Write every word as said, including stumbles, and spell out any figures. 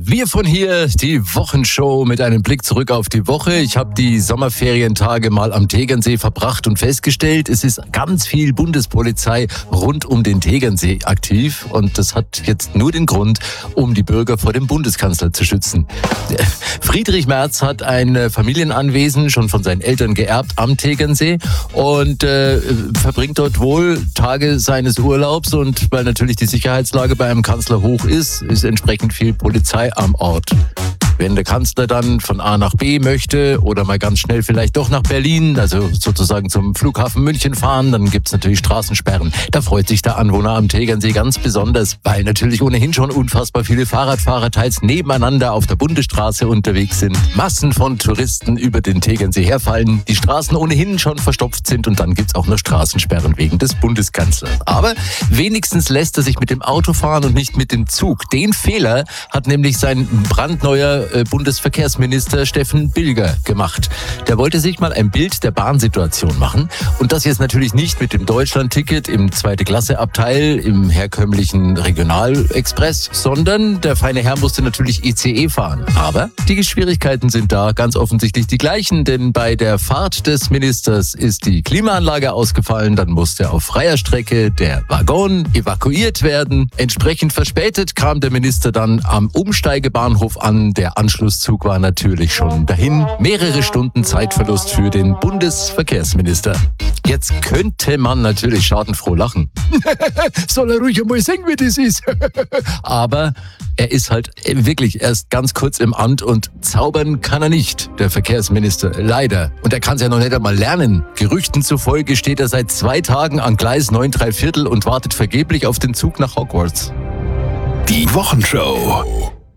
Wir von hier, die Wochenshow mit einem Blick zurück auf die Woche. Ich habe die Sommerferientage mal am Tegernsee verbracht und festgestellt, es ist ganz viel Bundespolizei rund um den Tegernsee aktiv. Und das hat jetzt nur den Grund, um die Bürger vor dem Bundeskanzler zu schützen. Friedrich Merz hat ein Familienanwesen schon von seinen Eltern geerbt am Tegernsee und äh, verbringt dort wohl Tage seines Urlaubs. Und weil natürlich die Sicherheitslage bei einem Kanzler hoch ist, ist entsprechend viel Polizei am Ort. Wenn der Kanzler dann von A nach B möchte oder mal ganz schnell vielleicht doch nach Berlin, also sozusagen zum Flughafen München fahren, dann gibt's natürlich Straßensperren. Da freut sich der Anwohner am Tegernsee ganz besonders, weil natürlich ohnehin schon unfassbar viele Fahrradfahrer teils nebeneinander auf der Bundesstraße unterwegs sind. Massen von Touristen über den Tegernsee herfallen, die Straßen ohnehin schon verstopft sind und dann gibt's auch noch Straßensperren wegen des Bundeskanzlers. Aber wenigstens lässt er sich mit dem Auto fahren und nicht mit dem Zug. Den Fehler hat nämlich sein brandneuer Bundesverkehrsminister Steffen Bilger gemacht. Der wollte sich mal ein Bild der Bahnsituation machen und das jetzt natürlich nicht mit dem Deutschland-Ticket im Zweite-Klasse-Abteil im herkömmlichen Regionalexpress, sondern der feine Herr musste natürlich I C E fahren. Aber die Schwierigkeiten sind da ganz offensichtlich die gleichen, denn bei der Fahrt des Ministers ist die Klimaanlage ausgefallen, dann musste auf freier Strecke der Waggon evakuiert werden. Entsprechend verspätet kam der Minister dann am Umsteigebahnhof an. Der Anschlusszug war natürlich schon dahin. Mehrere Stunden Zeitverlust für den Bundesverkehrsminister. Jetzt könnte man natürlich schadenfroh lachen. Soll er ruhig einmal sehen, wie das ist. Aber er ist halt wirklich erst ganz kurz im Amt und zaubern kann er nicht, der Verkehrsminister. Leider. Und er kann es ja noch nicht einmal lernen. Gerüchten zufolge steht er seit zwei Tagen an Gleis neun drei Viertel und wartet vergeblich auf den Zug nach Hogwarts. Die Wochenshow.